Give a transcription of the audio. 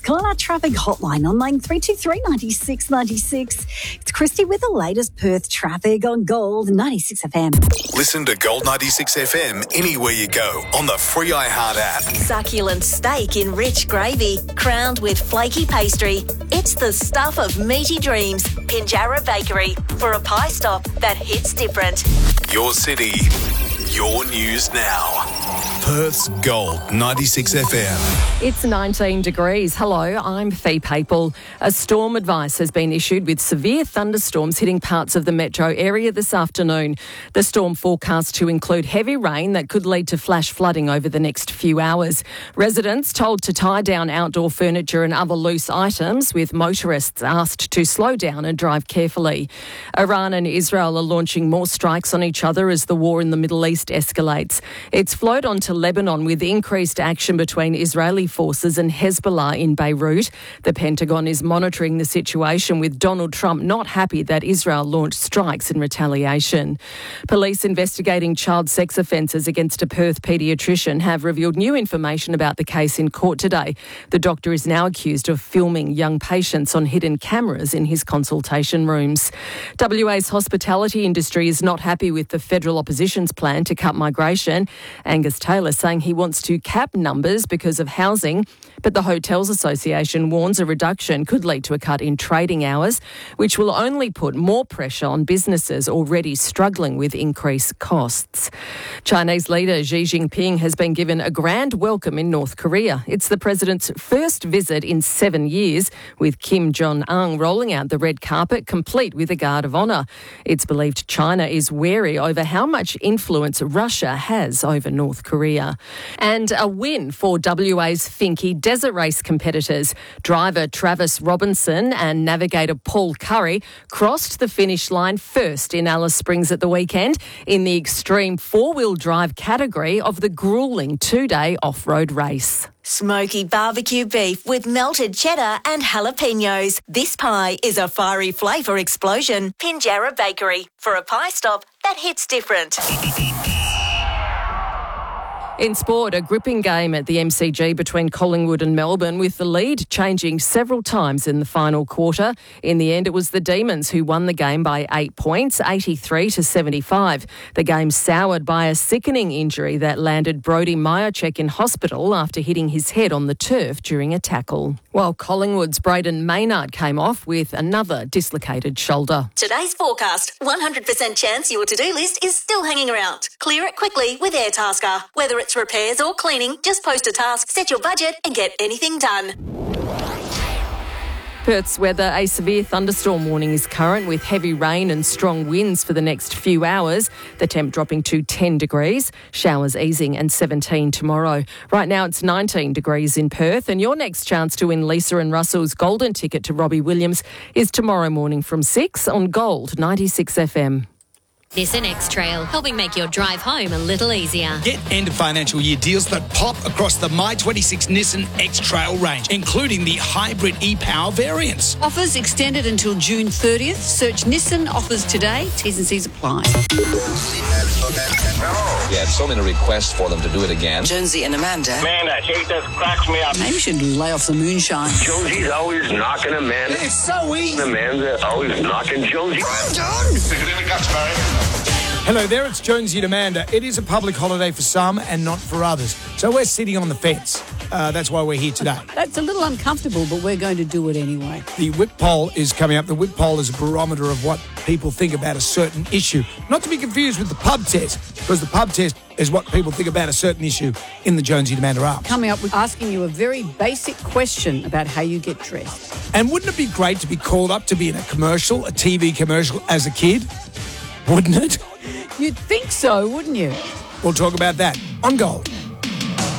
Call our traffic hotline on line 323 96 96. It's Christy with the latest Perth traffic on Gold 96 FM. Listen to Gold 96 FM anywhere you go on the free iHeart app. Succulent steak in rich gravy, crowned with flaky pastry. It's the stuff of meaty dreams. Pinjarra Bakery, for a pie stop that hits different. Your city, your news now. Perth's Gold 96 FM. It's 19 degrees. Hello, I'm Fee Papel. A storm advice has been issued with severe thunderstorms hitting parts of the metro area this afternoon. The storm forecast to include heavy rain that could lead to flash flooding over the next few hours. Residents told to tie down outdoor furniture and other loose items, with motorists asked to slow down and drive carefully. Iran and Israel are launching more strikes on each other as the war in the Middle East escalates. It's flowed onto Lebanon with increased action between Israeli forces and Hezbollah in Beirut. The Pentagon is monitoring the situation, with Donald Trump not happy that Israel launched strikes in retaliation. Police investigating child sex offences against a Perth paediatrician have revealed new information about the case in court today. The doctor is now accused of filming young patients on hidden cameras in his consultation rooms. WA's hospitality industry is not happy with the federal opposition's plan to cut migration. Angus Taylor saying he wants to cap numbers because of housing, but the Hotels Association warns a reduction could lead to a cut in trading hours, which will only put more pressure on businesses already struggling with increased costs. Chinese leader Xi Jinping has been given a grand welcome in North Korea. It's the president's first visit in 7 years, with Kim Jong-un rolling out the red carpet, complete with a guard of honour. It's believed China is wary over how much influence Russia has over North Korea. And a win for WA's Finke Desert Race competitors. Driver Travis Robinson and navigator Paul Curry crossed the finish line first in Alice Springs at the weekend in the extreme four-wheel drive category of the gruelling two-day off-road race. Smoky barbecue beef with melted cheddar and jalapenos. This pie is a fiery flavour explosion. Pinjarra Bakery, for a pie stop that hits different. In sport, a gripping game at the MCG between Collingwood and Melbourne, with the lead changing several times in the final quarter. In the end, it was the Demons who won the game by 8 points, 83-75. The game soured by a sickening injury that landed Brody Myercheck in hospital after hitting his head on the turf during a tackle. While Collingwood's Braden Maynard came off with another dislocated shoulder. Today's forecast, 100% chance your to-do list is still hanging around. Clear it quickly with Airtasker. Whether it's repairs or cleaning, just post a task, set your budget and get anything done. Perth's weather, a severe thunderstorm warning is current, with heavy rain and strong winds for the next few hours. The temp dropping to 10 degrees, showers easing, and 17 tomorrow. Right now it's 19 degrees in Perth, and your next chance to win Lisa and Russell's golden ticket to Robbie Williams is tomorrow morning from 6 on Gold 96 FM. Nissan X-Trail, helping make your drive home a little easier. Get end of financial year deals that pop across the My26 Nissan X-Trail range, including the hybrid e-Power variants. Offers extended until June 30th. Search Nissan offers today. T's and C's apply. We had so many requests for them to do it again. Jonesy and Amanda. Man, that shit just cracks me up. Maybe you should lay off the moonshine. Jonesy's always knocking Amanda. It's so easy. Amanda's always knocking Jonesy. I'm done. Hello there, it's Jonesy and Amanda. It is a public holiday for some and not for others. So we're sitting on the fence. That's why we're here today. That's a little uncomfortable, but we're going to do it anyway. The Whip poll is coming up. The Whip poll is a barometer of what people think about a certain issue. Not to be confused with the pub test, because the pub test is what people think about a certain issue in the Jonesy and Amanda app. Coming up, we're asking you a very basic question about how you get dressed. And wouldn't it be great to be called up to be in a commercial, a TV commercial as a kid? Wouldn't it? You'd think so, wouldn't you? We'll talk about that on Gold.